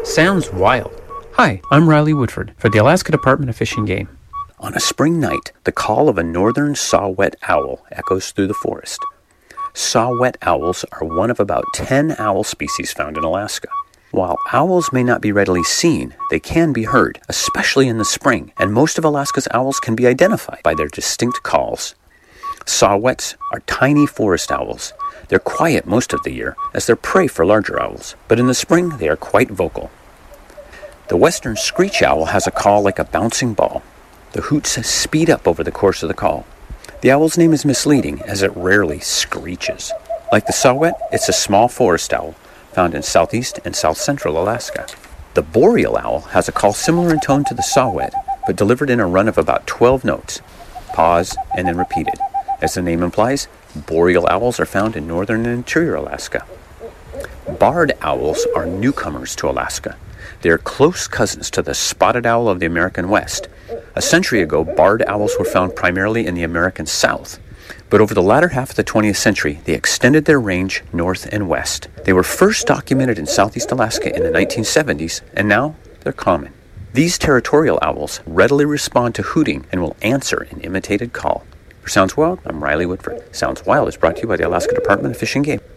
Sounds wild. Hi, I'm Riley Woodford for the Alaska Department of Fish and Game. On a spring night, the call of a northern saw-whet owl echoes through the forest. Saw-whet owls are one of about 10 owl species found in Alaska. While owls may not be readily seen, they can be heard, especially in the spring, and most of Alaska's owls can be identified by their distinct calls. Saw-whets are tiny forest owls. They're quiet most of the year, as they're prey for larger owls, but in the spring they are quite vocal. The western screech owl has a call like a bouncing ball. The hoots speed up over the course of the call. The owl's name is misleading, as it rarely screeches. Like the saw-whet, it's a small forest owl, found in southeast and south-central Alaska. The boreal owl has a call similar in tone to the saw-whet, but delivered in a run of about 12 notes. Pause, and then repeated. As the name implies, boreal owls are found in northern and interior Alaska. Barred owls are newcomers to Alaska. They are close cousins to the spotted owl of the American West. A century ago, barred owls were found primarily in the American South. But over the latter half of the 20th century, they extended their range north and west. They were first documented in southeast Alaska in the 1970s, and now they're common. These territorial owls readily respond to hooting and will answer an imitated call. For Sounds Wild, I'm Riley Woodford. Sounds Wild is brought to you by the Alaska Department of Fish and Game.